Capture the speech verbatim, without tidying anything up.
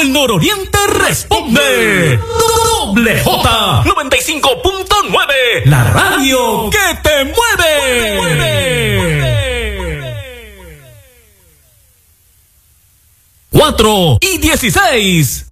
el nororiente responde. Doble J noventa y cinco punto nueve. La radio que te mueve. cuatro y dieciséis.